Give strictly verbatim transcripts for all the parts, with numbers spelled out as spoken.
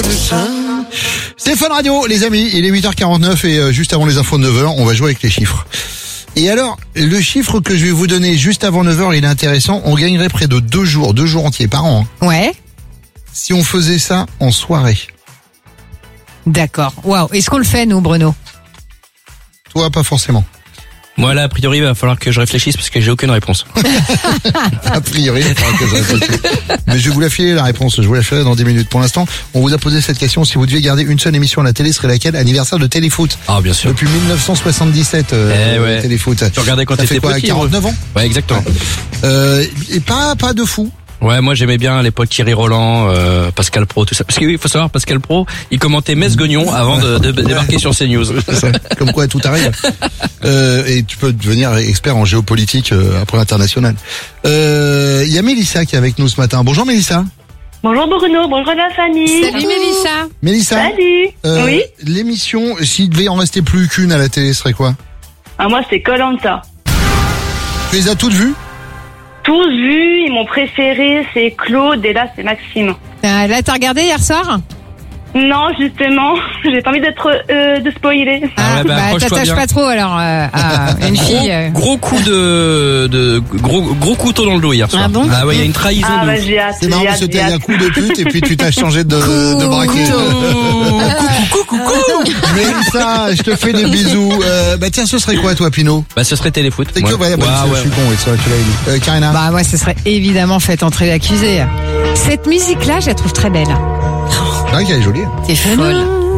C'est Fun Radio, les amis, il est huit heures quarante-neuf et euh, juste avant les infos de neuf heures, on va jouer avec les chiffres. Et alors, le chiffre que je vais vous donner juste avant neuf heures, il est intéressant, on gagnerait près de deux jours, deux jours entiers par an. Hein, Ouais. si on faisait ça en soirée. D'accord. Waouh. Est-ce qu'on le fait, nous, Bruno? Toi, pas forcément. Moi là, a priori, il va falloir que je réfléchisse parce que j'ai aucune réponse. A priori, il va falloir que je réfléchisse. Mais je vais vous la filer la réponse, je vous la filerai dans dix minutes. Pour l'instant, on vous a posé cette question, si vous deviez garder une seule émission à la télé, serait laquelle? Anniversaire de Téléfoot. Ah, bien sûr. Depuis dix-neuf cent soixante-dix-sept, euh, Eh ouais. Téléfoot. Tu regardais quand Ça t'étais fait quoi, petit, quarante-neuf ans? Ouais, exactement. Euh, et pas, pas de fou. Ouais, moi j'aimais bien à l'époque Thierry Roland, euh, Pascal Pro, tout ça. Parce qu'il faut savoir, Pascal Pro, il commentait Metz-Guignon avant de, de, de débarquer sur CNews. Comme quoi tout arrive. Euh, et tu peux devenir expert en géopolitique euh, après l'international. Euh, il y a Mélissa qui est avec nous ce matin. Bonjour Mélissa. Bonjour Bruno, bonjour la famille. Salut, Mélissa. Mélissa. Salut. euh, Oui. L'émission, s'il devait en rester plus qu'une à la télé, serait quoi? Ah, moi c'est Koh-Lanta. Tu les as toutes vues? Tous vus, et mon préféré c'est Claude et là c'est Maxime. Euh, là, t'as regardé hier soir? Non, justement, j'ai pas envie d'être euh, de spoiler. Ah ouais, bah, bah, accroche-toi t'attaches bien. pas trop, alors, euh, à une Gros, fille. euh. gros coup de, de gros, gros couteau dans le dos hier soir. Ah bon? Ah ouais, il y a une trahison Ah de bah ouf. j'ai hâte. C'est marrant j'ai parce que hâte, t'as j'ai eu un hâte. coup de pute et puis tu t'as changé de, de braquet. Coucou, coucou, coucou. Mélissa, je te fais des bisous. Euh, bah tiens, ce serait quoi toi, Pinot? Bah, ce serait Téléfoot. C'est que, Ouais. ouais, bah, Ouais, je ouais. suis con, oui, ça, tu l'avais dit. Euh, Karina. Bah, moi, ce serait évidemment fait entrer l'accusé. Cette musique-là, je la trouve très belle. C'est vrai qu'elle est jolie. T'es folle.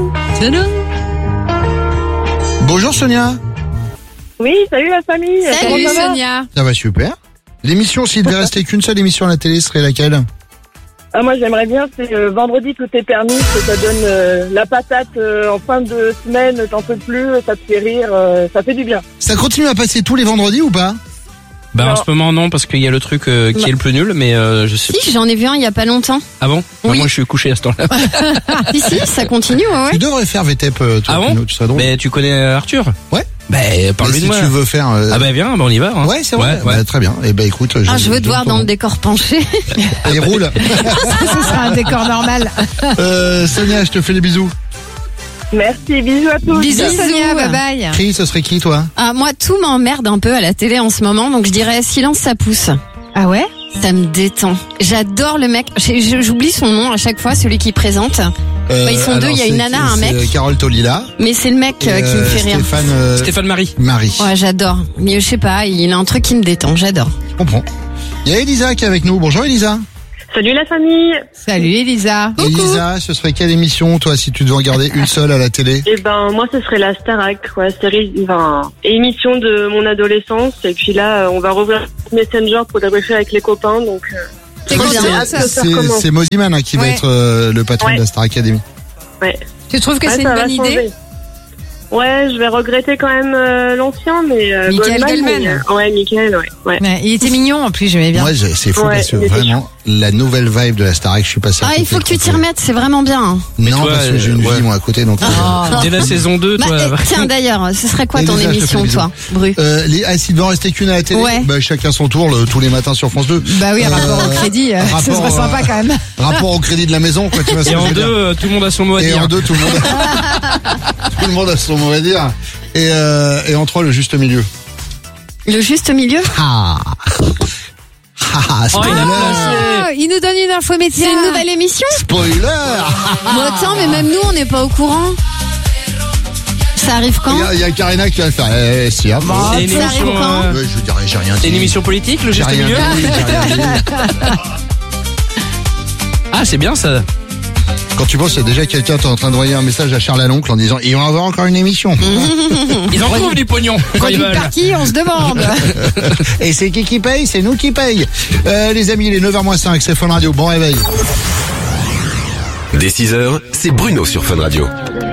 Bonjour Sonia. Oui, salut la famille. Comment Salut, ça va Sonia. Ça va super. L'émission, s'il devait rester qu'une seule émission à la télé, serait laquelle? Ah, moi j'aimerais bien, c'est euh, vendredi tout est permis, que ça donne euh, la patate euh, en fin de semaine, t'en peux plus, ça te fait rire, euh, ça fait du bien. Ça continue à passer tous les vendredis ou pas? Bah, en Non. ce moment, non, parce qu'il y a le truc euh, qui est le plus nul, mais euh, je sais. Si, j'en ai vu un il y a pas longtemps. Ah bon? Oui. Moi, je suis couché à ce temps-là. Si, si, ça continue, ouais, ouais. Tu devrais faire V T E P, euh, toi, Ah bon? Pinot, tu serais drôle. Mais tu connais Arthur? Ouais. Bah, Mais parle-lui si de moi. tu veux faire... euh, Ah bah, viens, bah, on y va. Hein. Ouais, c'est vrai. Ouais, ouais. Bah, très bien. Et ben écoute, Ah, je veux te voir dans le décor penché. Et roule. Ce sera un décor normal. euh, Sonia, je te fais les bisous. Merci, bisous à tous. Bisous, Bisous. Sonia. Bye bye. Qui, ce serait qui, toi? Ah, moi, tout m'emmerde un peu à la télé en ce moment, donc je dirais silence, ça pousse. Ah ouais? Ça me détend. J'adore le mec. J'ai- je- J'oublie son nom à chaque fois, celui qui présente. Euh, Bah, ils sont deux, il y a c'est une nana, qui un C'est mec. euh, Carole Tolila. Mais c'est le mec euh, Et, qui me euh, fait rire. Stéphane euh, Stéphane Marie. Marie. Ouais, j'adore. Mais je sais pas, il a un truc qui me détend, j'adore. Je comprends. Il y a Elisa qui est avec nous. Bonjour Elisa. Salut la famille. Salut, Elisa. Elisa, ce serait quelle émission, toi, si tu devais en garder une seule à la télé? Eh ben moi ce serait la Starac, quoi, série, enfin, émission de mon adolescence, et puis là euh, on va rouvrir Messenger pour débriefer avec les copains, donc... Euh... C'est Ouais, bien, c'est- ça. ça C'est recommence. c'est Moziman hein, qui va Ouais. être euh, le patron Ouais. de la Star Academy. Ouais. Tu trouves que Ouais, c'est ça une va bonne changer. idée? Ouais, je vais regretter quand même euh, l'ancien, mais euh, Michael Goldman, Goldman. mais, euh, ouais, Michael, ouais, ouais. Ouais, il était mignon en plus, j'aimais bien. Moi, j'ai- c'est fou Ouais, parce que il était vraiment, la nouvelle vibe de la Star Academy, je suis passé à Ah, il côté faut que tu t'y complet. remettes, c'est vraiment bien. hein. Non, toi, parce que j'ai une euh, ouais. vie, moi, à côté, donc... euh, Oh. Dès la saison deux, Bah, toi. eh, tiens, d'ailleurs, ce serait quoi ton Elisa, je te fais émission, des bisous. toi, Bru? Euh, les, ah, s'il devait en rester qu'une à la télé, Ouais. bah, chacun son tour, le- tous les matins sur France deux. Bah oui, Euh, rapport au crédit, euh, ce rapport, serait sympa euh, quand même. Rapport au crédit de la maison, quoi, tu vois ce Et que je en veux deux, dire. euh, tout le monde a son mot à Et dire. en deux, tout le monde a, tout le monde a son mot à dire. Et, euh, et en trois, le juste milieu. Le juste milieu? Ah, ah, Oh, spoiler, il a placé. Oh, il nous donne une info métier. C'est une nouvelle émission? spoiler. Bon, attends, mais même nous, on n'est pas au courant. Ça arrive quand? Il y a- il y, a Karina qui va le faire. Eh, si, ah, bon. C'est une ça arrive émission, quand euh, Ouais, je dirais, j'ai rien dit. c'est une émission politique, le J'ai juste rien milieu? dit, j'ai rien dit. Ah, c'est bien ça. Quand tu penses, il y a déjà quelqu'un qui est en train d'envoyer un message à Charles Aloncle en disant, ils vont avoir encore une émission. Ils en trouvent du pognon quand ils Produit veulent. par qui, on se demande. Et c'est qui qui paye? C'est nous qui paye. Euh, les amis, il est neuf heures moins cinq, c'est Fun Radio. Bon réveil. Dès six heures, c'est Bruno sur Fun Radio.